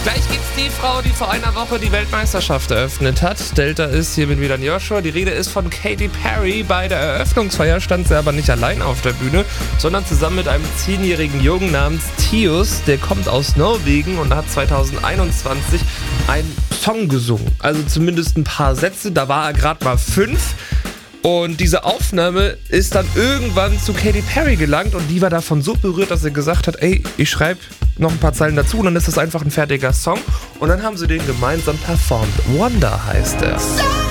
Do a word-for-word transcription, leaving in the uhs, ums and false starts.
Gleich gibt's die Frau, die vor einer Woche die Weltmeisterschaft eröffnet hat. Delta ist hier mit wieder Joshua. Die Rede ist von Katy Perry. Bei der Eröffnungsfeier stand sie aber nicht allein auf der Bühne, sondern zusammen mit einem zehnjährigen Jungen namens Tius. Der kommt aus Norwegen und hat zwanzig einundzwanzig einen Song gesungen. Also zumindest ein paar Sätze. Da war er gerade mal fünf. Und diese Aufnahme ist dann irgendwann zu Katy Perry gelangt und die war davon so berührt, dass sie gesagt hat, ey, ich schreibe noch ein paar Zeilen dazu und dann ist das einfach ein fertiger Song. Und dann haben sie den gemeinsam performt. Wonder heißt er.